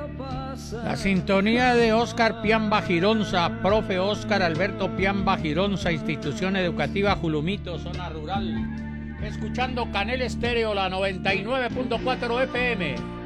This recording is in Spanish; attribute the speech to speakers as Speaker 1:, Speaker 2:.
Speaker 1: La sintonía de Óscar Piamba Gironza, profe Óscar Alberto Piamba Gironza, institución educativa Julumito, zona rural. Escuchando Canel Estéreo, la 99.4 FM.